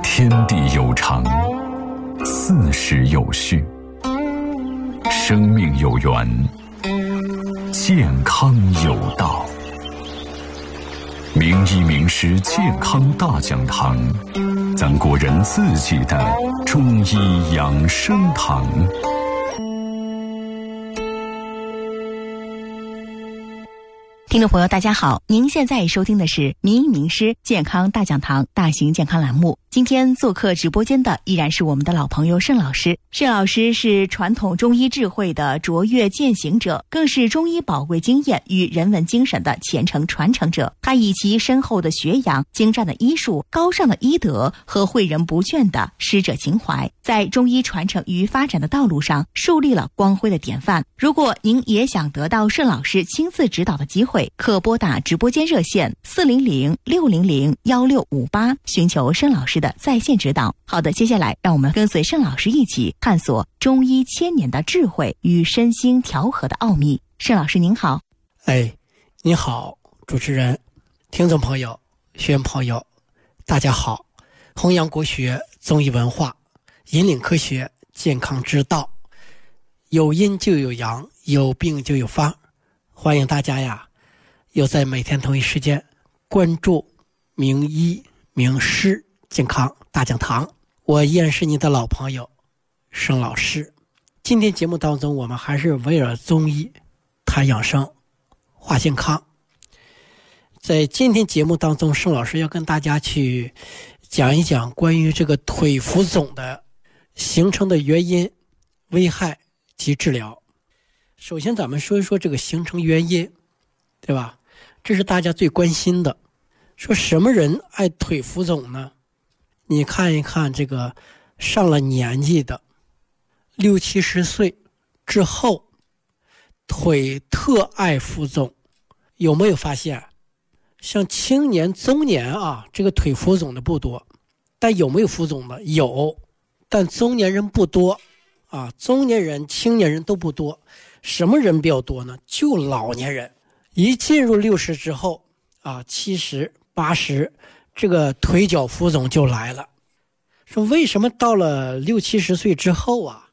天地有常，四时有序，生命有源，健康有道。名医名师健康大讲堂，咱国人自己的中医养生堂。 听众朋友大家好，您现在收听的是名医名师健康大讲堂大型健康栏目。今天做客直播间的依然是我们的老朋友盛老师。盛老师是传统中医智慧的卓越践行者，更是中医宝贵经验与人文精神的虔诚传承者。他以其深厚的学养、精湛的医术、高尚的医德和诲人不倦的师者情怀，在中医传承与发展的道路上树立了光辉的典范。如果您也想得到盛老师亲自指导的机会，可拨打直播间热线400-600-1658，寻求盛老师的在线指导。好的，接下来让我们跟随盛老师一起探索中医千年的智慧与身心调和的奥秘。盛老师您好。 你好，主持人，听众朋友，学员朋友，大家好。弘扬国学中医文化，引领科学健康之道，有阴就有阳，有病就有方。欢迎大家呀，又在每天同一时间关注名医名师健康大讲堂。我依然是你的老朋友盛老师。今天节目当中，我们还是围绕中医谈养生话健康。在今天节目当中，盛老师要跟大家去讲一讲关于这个腿浮肿的形成的原因、危害及治疗。首先咱们说一说这个形成原因，对吧？这是大家最关心的。说什么人爱腿浮肿呢？你看一看这个上了年纪的60-70岁之后，腿特爱浮肿。有没有发现像青年中年啊，这个腿浮肿的不多，但有没有浮肿的？有，但中年人不多啊，中年人青年人都不多。什么人比较多呢？就老年人。一进入60之后啊，70、80，这个腿脚浮肿就来了。说为什么到了60-70岁之后啊，